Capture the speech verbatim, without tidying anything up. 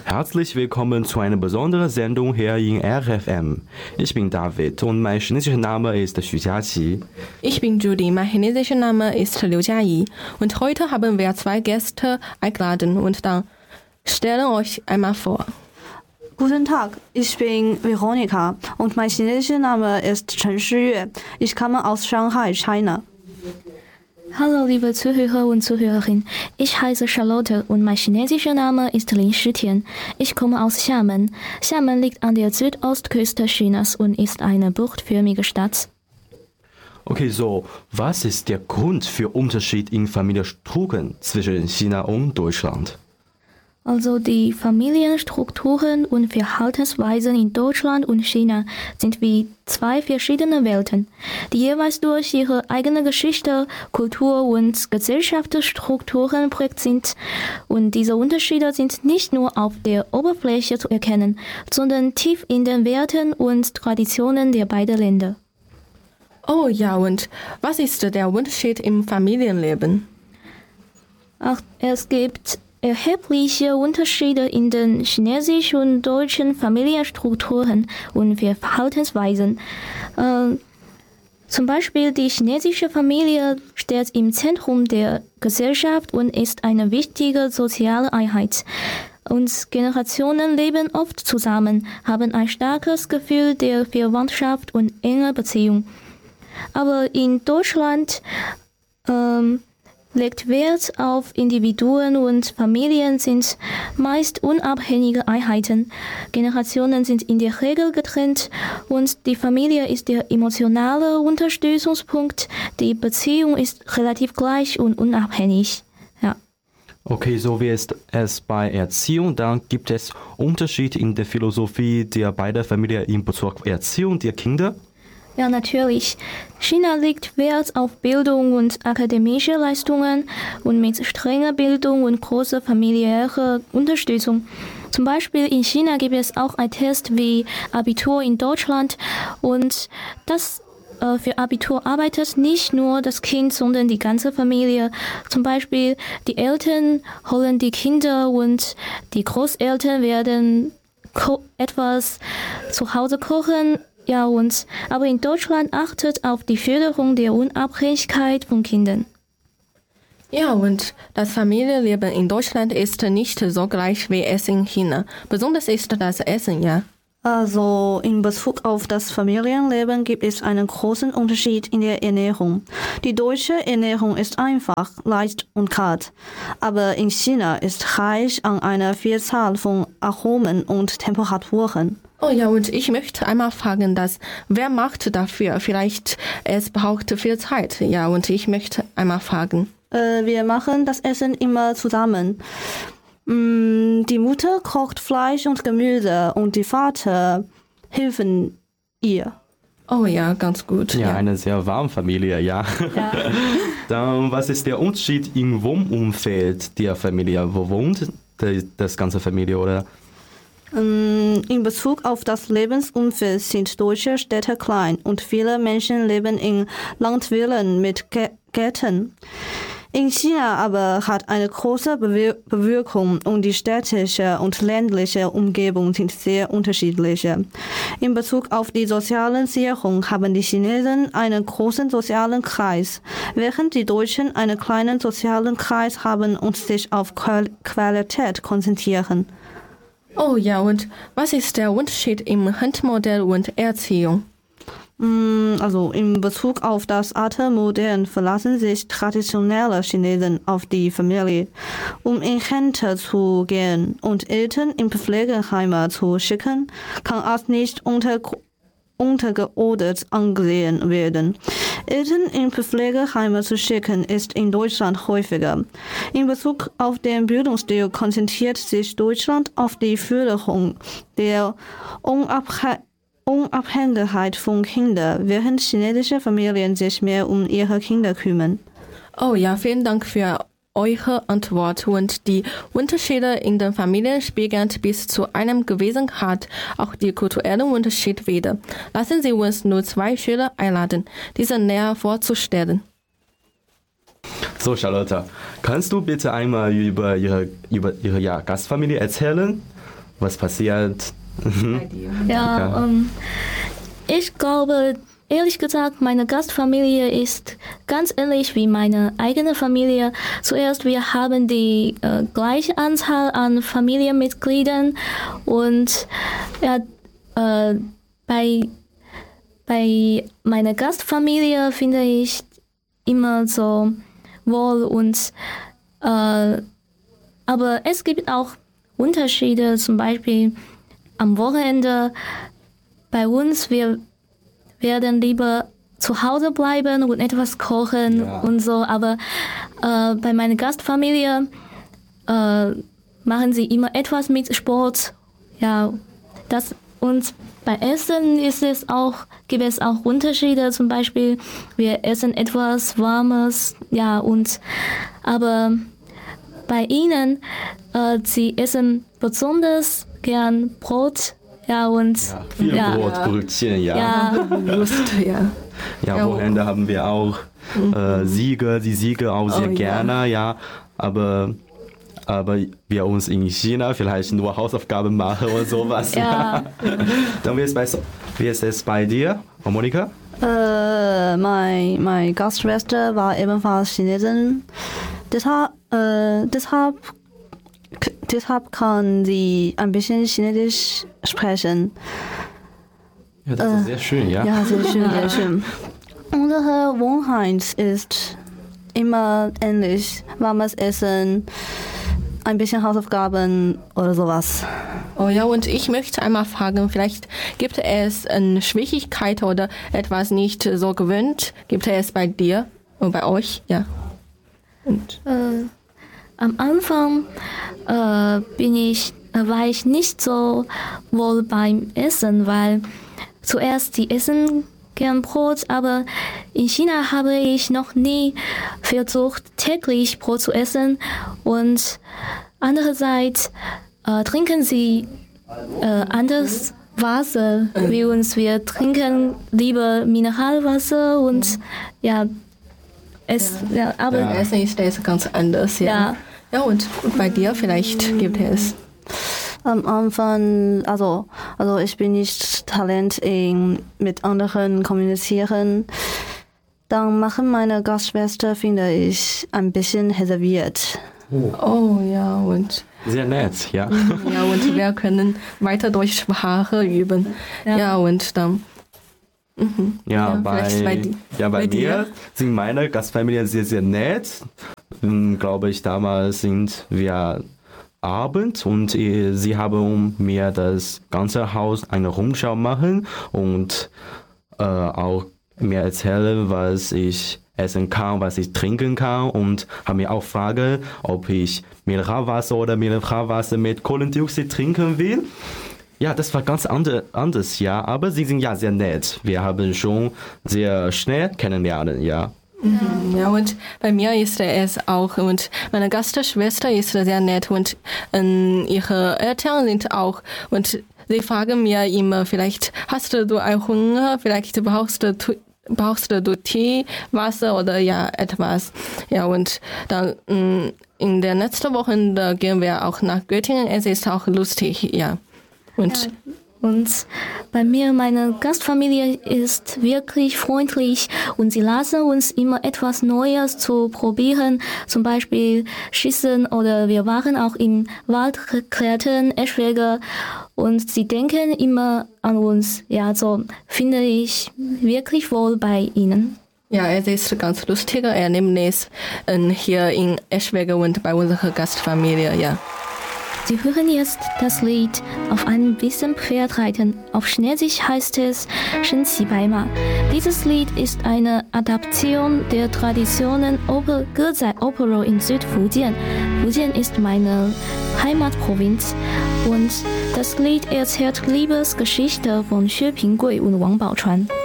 Herzlich willkommen zu einer besonderen Sendung hier in R F M. Ich bin David und mein chinesischer Name ist Xu Jiaqi. Ich bin Judy, mein chinesischer Name ist Liu Jiayi. Und heute haben wir zwei Gäste eingeladen und dann stellen euch einmal vor. Guten Tag, ich bin Veronika und mein chinesischer Name ist Chen Shiyue. Ich komme aus Shanghai, China. Hallo liebe Zuhörer und Zuhörerinnen, ich heiße Charlotte und mein chinesischer Name ist Lin Shitian. Ich komme aus Xiamen. Xiamen liegt an der Südostküste Chinas und ist eine buchtförmige Stadt. Okay, so, was ist der Grund für Unterschied in Familienstrukturen zwischen China und Deutschland? Also die Familienstrukturen und Verhaltensweisen in Deutschland und China sind wie zwei verschiedene Welten, die jeweils durch ihre eigene Geschichte, Kultur und Gesellschaftsstrukturen prägt sind. Und diese Unterschiede sind nicht nur auf der Oberfläche zu erkennen, sondern tief in den Werten und Traditionen der beiden Länder. Oh ja, und was ist der Unterschied im Familienleben? Ach, es gibt erhebliche Unterschiede in den chinesischen und deutschen Familienstrukturen und Verhaltensweisen. Äh, zum Beispiel die chinesische Familie steht im Zentrum der Gesellschaft und ist eine wichtige soziale Einheit. Und Generationen leben oft zusammen, haben ein starkes Gefühl der Verwandtschaft und enger Beziehung. Aber in Deutschland ähm, legt Wert auf Individuen und Familien sind meist unabhängige Einheiten. Generationen sind in der Regel getrennt und die Familie ist der emotionale Unterstützungspunkt. Die Beziehung ist relativ gleich und unabhängig. Ja. Okay, so wie es es bei Erziehung, dann gibt es Unterschied in der Philosophie der beiden Familien in Bezug auf Erziehung der Kinder? Ja, natürlich. China legt Wert auf Bildung und akademische Leistungen und mit strenger Bildung und großer familiärer Unterstützung. Zum Beispiel in China gibt es auch einen Test wie Abitur in Deutschland und das äh, für Abitur arbeitet nicht nur das Kind, sondern die ganze Familie. Zum Beispiel die Eltern holen die Kinder und die Großeltern werden ko- etwas zu Hause kochen. Ja, und, aber in Deutschland achtet auf die Förderung der Unabhängigkeit von Kindern. Ja, und das Familienleben in Deutschland ist nicht so gleich wie es in China. Besonders ist das Essen, ja. Also in Bezug auf das Familienleben gibt es einen großen Unterschied in der Ernährung. Die deutsche Ernährung ist einfach, leicht und kalt. Aber in China ist reich an einer Vielzahl von Aromen und Temperaturen. Oh ja, und ich möchte einmal fragen, dass, wer macht dafür? Vielleicht es braucht viel Zeit. Ja, und ich möchte einmal fragen. Äh, wir machen das Essen immer zusammen. Mm, die Mutter kocht Fleisch und Gemüse und die Vater helfen ihr. Oh ja, ganz gut. Ja, Ja, eine sehr warme Familie, ja. Ja. Dann, was ist der Unterschied im Wohnumfeld der Familie? Wo wohnt die, das ganze Familie, oder? In Bezug auf das Lebensumfeld sind deutsche Städte klein und viele Menschen leben in Landvillen mit Gärten. In China aber hat eine große Bewir- Bewirkung und die städtische und ländliche Umgebung sind sehr unterschiedlich. In Bezug auf die soziale Sicherung haben die Chinesen einen großen sozialen Kreis, während die Deutschen einen kleinen sozialen Kreis haben und sich auf Qual- Qualität konzentrieren. Oh ja, und was ist der Unterschied im Handmodell und Erziehung? Also in Bezug auf das alte Modell verlassen sich traditionelle Chinesen auf die Familie, um in Rente zu gehen und Eltern in Pflegeheime zu schicken, kann als nicht unter untergeordnet angesehen werden. Eltern in Pflegeheime zu schicken ist in Deutschland häufiger. In Bezug auf den Bildungsstil konzentriert sich Deutschland auf die Förderung der Unabhängigkeit Unabhängigkeit von Kindern, während chinesische Familien sich mehr um ihre Kinder kümmern. Oh ja, vielen Dank für eure Antwort. Und die Unterschiede in den Familien spiegeln bis zu einem gewissen Grad auch die kulturellen Unterschiede wider. Lassen Sie uns nur zwei Schüler einladen, diese näher vorzustellen. So, Charlotte, kannst du bitte einmal über Ihre, über ihre ja, Gastfamilie erzählen? was passiert? Ja, Ja. ähm, ich glaube, ehrlich gesagt, meine Gastfamilie ist ganz ähnlich wie meine eigene Familie. Zuerst, wir haben die äh, gleiche Anzahl an Familienmitgliedern und ja, äh, bei, bei meiner Gastfamilie finde ich immer so wohl und äh, aber es gibt auch Unterschiede, zum Beispiel am Wochenende bei uns, wir werden lieber zu Hause bleiben und etwas kochen Ja. und so, aber äh, bei meiner Gastfamilie äh, machen sie immer etwas mit Sport. Ja, das, und bei Essen ist es auch, gibt es auch Unterschiede, zum Beispiel wir essen etwas Warmes, ja, und aber bei ihnen, äh, sie essen besonders gern Brot, ja, und Ja, viel ja, Brot, Brötchen, ja. ja, Lust, ja. Ja, Ja, Wochenende haben wir auch äh, Siege, die Siege auch sehr Oh, ja. gerne, ja. Aber, aber wir uns in China vielleicht nur Hausaufgaben machen oder sowas. Ja. Dann wie ist, bei, wie ist es bei dir, oh, Monika? Äh, mein, meine Gastschwester war ebenfalls Chinesin. Deshalb, äh, deshalb, k- deshalb kann sie ein bisschen Chinesisch sprechen. Ja, das ist sehr schön, ja. Ja, sehr schön, sehr schön. Unsere Wohnheit ist immer ähnlich. Warmes Essen, ein bisschen Hausaufgaben oder sowas. Oh ja, und ich möchte einmal fragen, vielleicht gibt es eine Schwierigkeit oder etwas nicht so gewöhnt? Gibt es bei dir und bei euch? Ja. Und Äh, am Anfang äh, bin ich, äh, war ich nicht so wohl beim Essen, weil zuerst die essen gern Brot, aber in China habe ich noch nie versucht, täglich Brot zu essen und andererseits äh, trinken sie äh, anderes Wasser wie uns. Wir trinken lieber Mineralwasser und ja, es, ja, aber Ja. Essen ist das ganz anders, ja. Ja. Ja, und bei dir vielleicht gibt es. Am Anfang, also, also ich bin nicht Talent in mit anderen kommunizieren. Dann machen meine Gastschwester, finde ich, ein bisschen reserviert. Oh ja, und Sehr nett, ja. ja, und wir können weiter durch Sprache üben. Ja, Ja. und dann. Mhm. Ja, Ja, bei, vielleicht bei di- ja, bei, bei dir. mir sind meine Gastfamilien sehr, sehr nett. Ähm, glaube ich, damals sind wir Abend und äh, sie haben mir das ganze Haus eine Rundschau machen und äh, auch mir erzählen, was ich essen kann, was ich trinken kann und haben mir auch fragen, ob ich Mineralwasser oder Mineralwasser mit Kohlendioxid trinken will. Ja, das war ganz ande, anders, ja, aber sie sind ja sehr nett. Wir haben schon sehr schnell kennenlernen, ja. Ja, und bei mir ist es auch, und meine Gastschwester ist sehr nett und ähm, ihre Eltern sind auch, und sie fragen mir immer, vielleicht hast du auch Hunger, vielleicht brauchst du, brauchst du Tee, Wasser oder ja, etwas. Ja, und dann ähm, in der nächsten Woche da gehen wir auch nach Göttingen, es ist auch lustig, ja. Und Und bei mir, meine Gastfamilie ist wirklich freundlich und sie lassen uns immer etwas Neues zu probieren, zum Beispiel Schießen oder wir waren auch im Wald klettern, Eschwege und sie denken immer an uns. Ja, so finde ich wirklich wohl bei ihnen. ja, es ist ganz lustiger Erlebnis ähm, hier in Eschwege und bei unserer Gastfamilie, ja. Sie hören jetzt das Lied Auf einem weißen Pferd reiten. Auf Chinesisch heißt es Shen Qi Bai Ma. Dieses Lied ist eine Adaption der Traditionen Oper Gezai Opera in Südfujian. Fujian ist meine Heimatprovinz und das Lied erzählt Liebesgeschichte von Xue Pinggui und Wang Baochuan.